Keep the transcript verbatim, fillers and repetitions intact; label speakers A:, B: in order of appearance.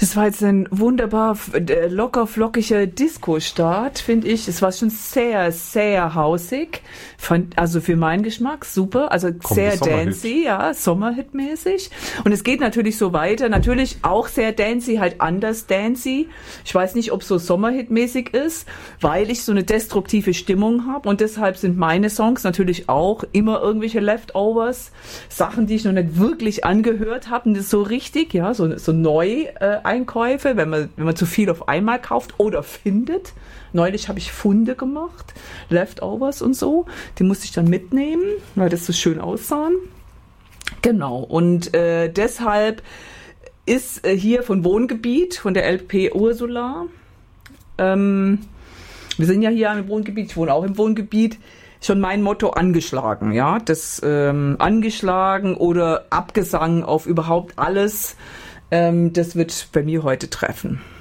A: Das war jetzt ein wunderbar äh, locker flockiger Disco-Start, finde ich. Es war schon sehr, sehr hausig. Fand, also für meinen Geschmack super. Also
B: Kommt
A: sehr
B: Sommerhit.
A: dancey, ja, Sommerhit-mäßig. Und es geht natürlich so weiter. Natürlich auch sehr dancey, halt anders dancey. Ich weiß nicht, ob es so Sommerhit-mäßig ist, weil ich so eine destruktive Stimmung habe. Und deshalb sind meine Songs natürlich auch immer irgendwelche Leftovers. Sachen, die ich noch nicht wirklich angehört habe. Und das ist so richtig, ja, so, so neu äh, Einkäufe, wenn man, wenn man zu viel auf einmal kauft oder findet. Neulich habe ich Funde gemacht, Leftovers und so. Die musste ich dann mitnehmen, weil das so schön aussahen. Genau, und äh, deshalb ist äh, hier von Wohngebiet, von der L P Ursula, ähm, wir sind ja hier im Wohngebiet, ich wohne auch im Wohngebiet, schon mein Motto angeschlagen, ja, das ähm, angeschlagen oder Abgesang auf überhaupt alles. Ähm, das wird bei mir heute treffen.